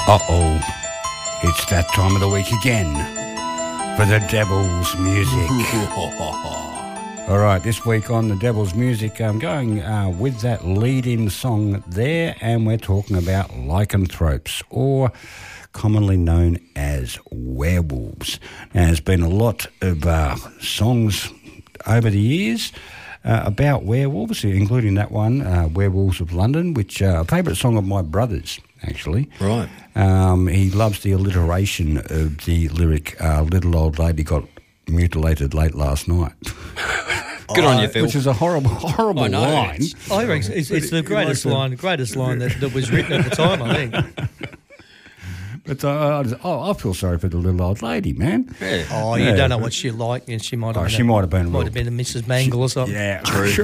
Uh-oh, it's that time of the week again for the Devil's Music. All right, this week on the Devil's Music, I'm going with that lead-in song there, and we're talking about lycanthropes, or commonly known as werewolves. Now, there's been a lot of songs over the years about werewolves, including that one, Werewolves of London, which a favourite song of my brother's, actually. Right. He loves the alliteration of the lyric, little old lady got mutilated late last night. Good on you, Phil. Which is a horrible line. I reckon it's the greatest line that was written at the time, I think. But I feel sorry for the little old lady, man. Yeah. Oh, you don't know what she like, and she might have been. She might have been a Mrs. Mangle or something. Yeah, true.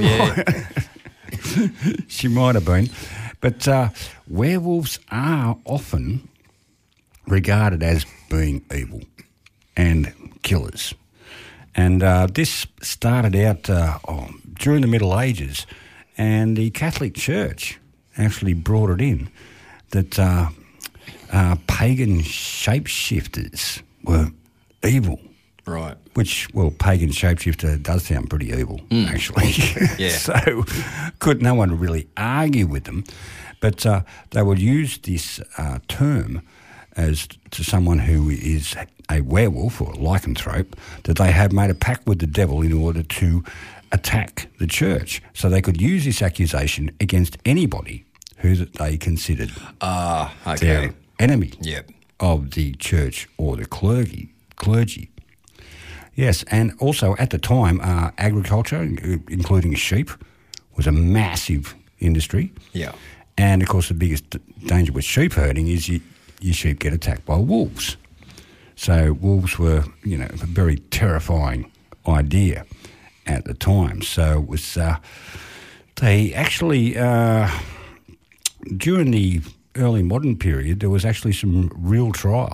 She might have been. But werewolves are often regarded as being evil and killers. And this started out during the Middle Ages, and the Catholic Church actually brought it in that pagan shapeshifters were evil. Right. Which, well, pagan shapeshifter does sound pretty evil, actually. Yeah. So no one really argue with them. But they would use this term as to someone who is a werewolf or a lycanthrope, that they had made a pact with the devil in order to attack the church. So they could use this accusation against anybody who they considered their enemy of the church or the clergy. Yes, and also at the time, agriculture, including sheep, was a massive industry. Yeah. And, of course, the biggest danger with sheep herding is your sheep get attacked by wolves. So wolves were, a very terrifying idea at the time. So it was they actually, during the early modern period, there was actually some real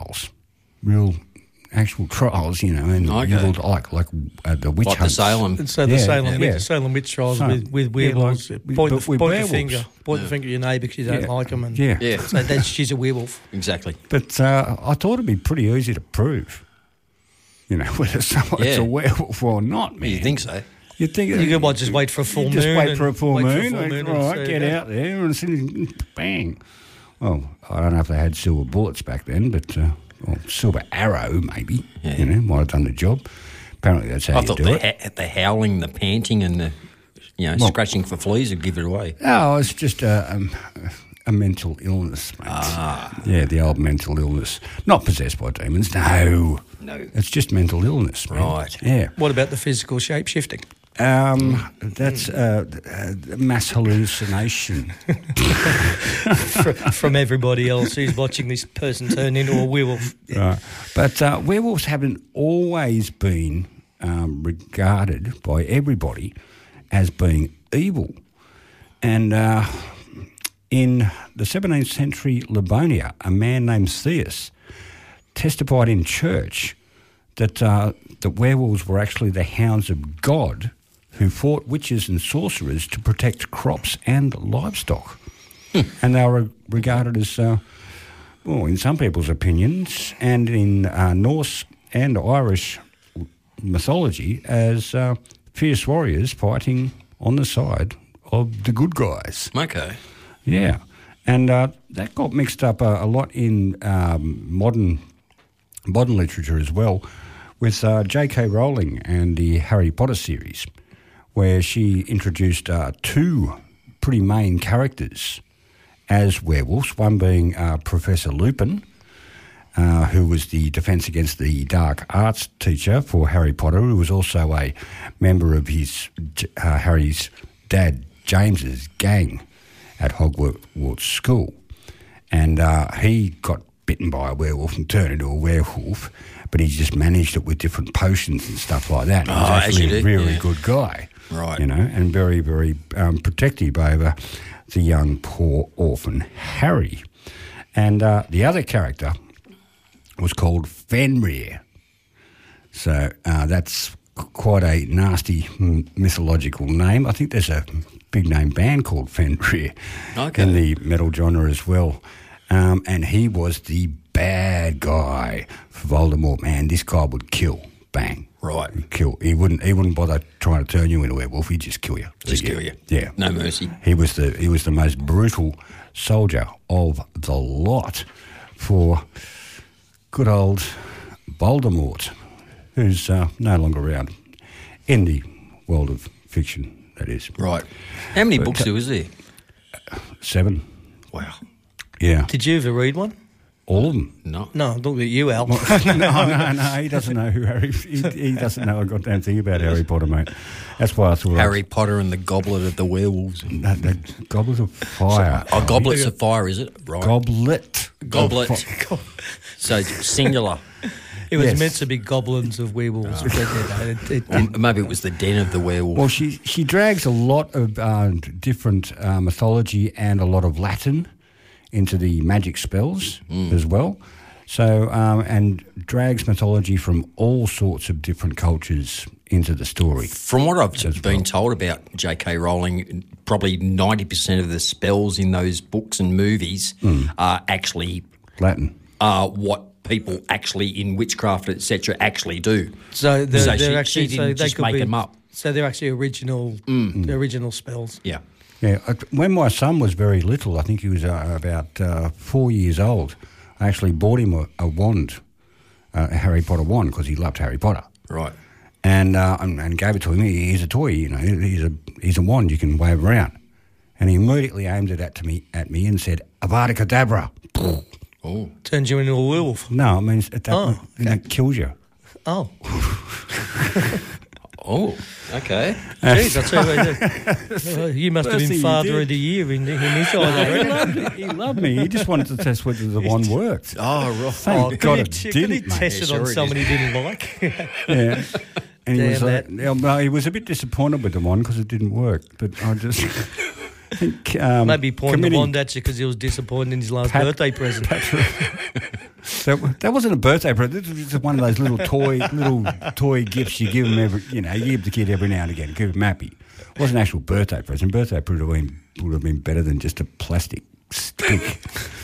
actual trials, and the witch like hunts. the Salem. So the Salem witch trials with werewolves. Point the finger at your neighbour because you don't like them. And so she's a werewolf. Exactly. But I thought it'd be pretty easy to prove, whether someone's a werewolf or not, man. You think so? You think you might just wait for a full moon. Just wait for a full moon. Right, get out there and bang. Well, I don't know if they had silver bullets back then, but... or silver arrow, maybe. Yeah. Might have done the job. Apparently, that's how you do it. The howling, the panting, and the scratching for fleas would give it away. Oh, it's just a mental illness, mate. Yeah, the old mental illness. Not possessed by demons. No. It's just mental illness, man. Right. Yeah. What about the physical shape-shifting? That's mass hallucination. From everybody else who's watching this person turn into a werewolf. Right. But werewolves haven't always been regarded by everybody as being evil. And in the 17th century Livonia, a man named Theus testified in church that the werewolves were actually the hounds of God who fought witches and sorcerers to protect crops and livestock. And they were regarded as, in some people's opinions, and in Norse and Irish mythology, as fierce warriors fighting on the side of the good guys. Okay. Yeah. And that got mixed up a lot in modern literature as well, with J.K. Rowling and the Harry Potter series, where she introduced two pretty main characters as werewolves, one being Professor Lupin, who was the Defence Against the Dark Arts teacher for Harry Potter, who was also a member of Harry's dad James's gang at Hogwarts School. And he got bitten by a werewolf and turned into a werewolf, but he just managed it with different potions and stuff like that. He was actually a really good guy. Right. And very, very protective over the young, poor orphan Harry. And the other character was called Fenrir. So that's quite a nasty mythological name. I think there's a big name band called Fenrir in the metal genre as well. and he was the bad guy for Voldemort. Man, this guy would kill. Bang. Right. He'd kill. He wouldn't bother trying to turn you into a werewolf. He'd just kill you. Kill you. Yeah. No mercy. He was the most brutal soldier of the lot for good old Voldemort, who's no longer around in the world of fiction, that is. Right. How many books was there? 7. Wow. Yeah. Did you ever read one? All of them. No, look at you, Al. No. He doesn't know who Harry. He doesn't know a goddamn thing about Harry Potter, mate. That's why I thought Harry Potter and the Goblet of the Werewolves. The Goblet of Fire. Goblets of Fire, is it? Right. Goblet. So singular. It was meant to be goblins of werewolves. Maybe it was the den of the werewolf. Well, she drags a lot of different mythology and a lot of Latin into the magic spells as well. So, and drags mythology from all sorts of different cultures into the story. From what I've been told about J.K. Rowling, probably 90% of the spells in those books and movies are actually Latin. What people actually in witchcraft, etc., actually do. So they're actually didn't just make them up. So they're actually original spells. Yeah. Yeah, when my son was very little, I think he was about 4 years old, I actually bought him a wand, a Harry Potter wand, because he loved Harry Potter. Right. And gave it to him. He's a toy, you know. He's a wand you can wave around. And he immediately aimed it at me and said, Avada Kedavra. Oh. Turns you into a werewolf. No, it means that kills you. Oh. Oh, okay. Jeez, I tell you, you must have been Father of the Year in his eyes. He loved me. He just wanted to test whether the wand worked. Oh, right. Thank God it didn't, Could he test it on someone he didn't like? Yeah. And he was a bit disappointed with the wand because it didn't work. But I just think... maybe pointing the wand at you because he was disappointed in his last birthday present. That wasn't a birthday present. This was just one of those little toy gifts you give them you give the kid every now and again. Give him happy. It wasn't an actual birthday present. Birthday would have been better than just a plastic stick.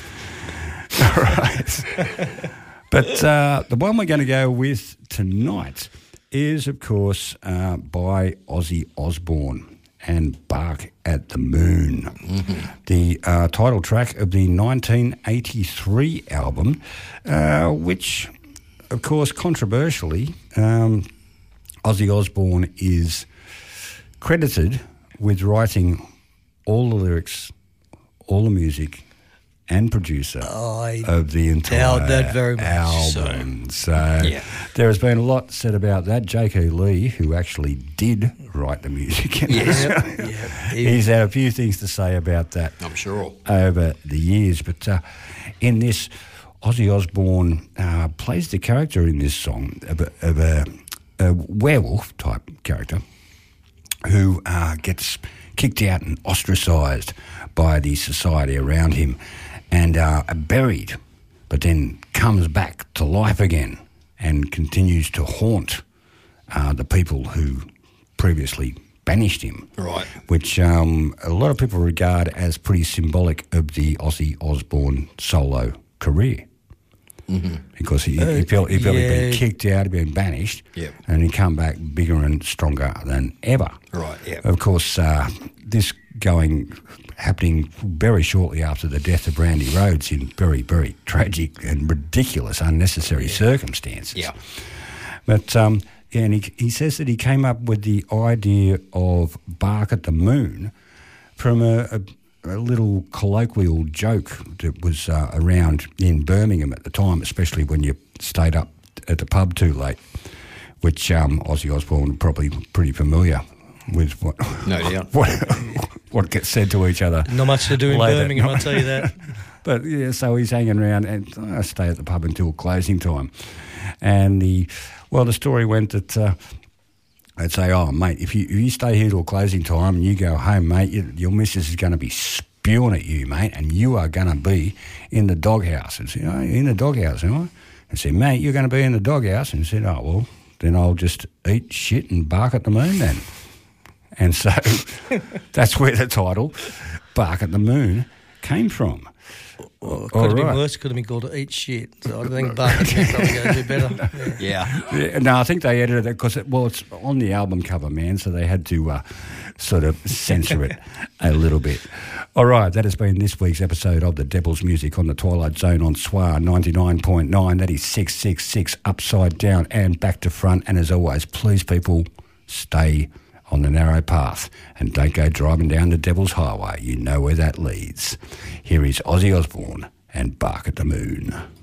All right. But the one we're going to go with tonight is, of course, by Ozzy Osbourne and Bark at the Moon, the title track of the 1983 album, which, of course, controversially, Ozzy Osbourne is credited with writing all the lyrics, all the music, and producer of the entire that very much album. So there has been a lot said about that. J.K. Lee, who actually did write the music, he's had a few things to say about that, I'm sure, over the years. But in this, Ozzy Osbourne plays the character in this song of a werewolf-type character who gets kicked out and ostracised by the society around him and buried, but then comes back to life again and continues to haunt the people who previously banished him. Right. Which a lot of people regard as pretty symbolic of the Ozzy Osbourne solo career. Mm-hmm. Because he felt he'd been kicked out, he'd been banished, and he'd come back bigger and stronger than ever. Right, yeah. Of course, this happening very shortly after the death of Randy Rhoads in very, very tragic and ridiculous, unnecessary circumstances. Yeah. But, and he says that he came up with the idea of Bark at the Moon from a little colloquial joke that was around in Birmingham at the time, especially when you stayed up at the pub too late, which Ozzy Osbourne probably pretty familiar with what gets said to each other. Not much to do in Birmingham, I'll tell you that. But yeah, so he's hanging around and I stay at the pub until closing time. And the story went that they'd say, oh, mate, if you stay here till closing time and you go home, mate, your missus is going to be spewing at you, mate, and you are going to be in the doghouse. And said, oh, in the doghouse, am I? And said, mate, you're going to be in the doghouse. And said, oh, well, then I'll just eat shit and bark at the moon then. And so that's where the title, Bark at the Moon, came from. Could have been worse. Could have been called Eat Shit. So I think Bark probably going to do better. Yeah. No, I think they edited it because it's on the album cover, man. So they had to sort of censor it a little bit. All right, that has been this week's episode of The Devil's Music on the Twilight Zone on SWR 99.9. That is 666 upside down and back to front. And as always, please, people, stay on the narrow path and don't go driving down the Devil's Highway. You know where that leads. Here is Ozzy Osbourne and Bark at the Moon.